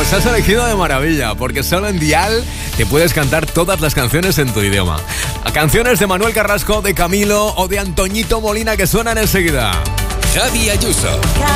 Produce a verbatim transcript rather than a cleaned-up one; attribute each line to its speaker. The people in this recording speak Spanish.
Speaker 1: Pues has elegido de maravilla, porque solo en Dial te puedes cantar todas las canciones en tu idioma. Canciones de Manuel Carrasco, de Camilo o de Antoñito Molina que suenan enseguida.
Speaker 2: Javi Ayuso.